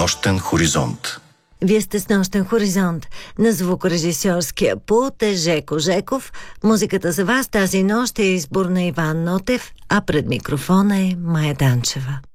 Нощен хоризонт. Вие сте с Нощен хоризонт. На звукорежисьорския пулт е Жеко Жеков. Музиката за вас тази нощ е избор на Иван Нотев, а пред микрофона е Мая Данчева.